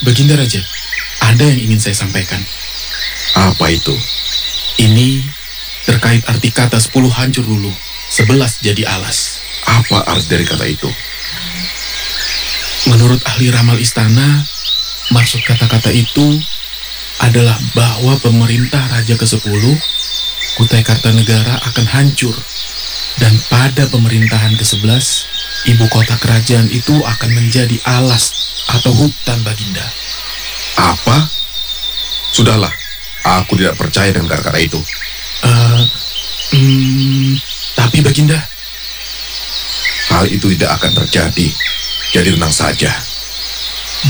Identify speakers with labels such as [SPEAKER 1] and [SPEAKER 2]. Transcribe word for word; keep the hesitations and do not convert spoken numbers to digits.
[SPEAKER 1] Baginda Raja, ada yang ingin saya sampaikan.
[SPEAKER 2] Apa itu?
[SPEAKER 1] Ini terkait arti kata sepuluh hancur dulu, sebelas jadi alas.
[SPEAKER 2] Apa arti dari kata itu?
[SPEAKER 1] Menurut ahli ramal istana, maksud kata-kata itu adalah bahwa pemerintah Raja kesepuluh, Kutai Kartanegara akan hancur. Dan pada pemerintahan kesebelas, ibu kota kerajaan itu akan menjadi alas atau hutan, Baginda.
[SPEAKER 2] Apa? Sudahlah, aku tidak percaya dengan kata-kata itu.
[SPEAKER 1] Uh, hmm, tapi Baginda,
[SPEAKER 2] hal itu tidak akan terjadi. Jadi tenang saja.